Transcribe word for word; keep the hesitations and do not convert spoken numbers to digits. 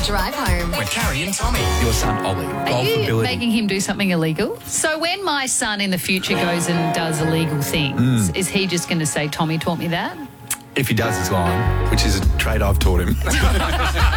Drive home with Carrie and Tommy. Your son, Ollie. Are Golf you ability. making him do something illegal? So when my son in the future goes and does illegal things, Mm. is he just going to say, Tommy taught me that? If he does, he's lying, which is a trait I've taught him.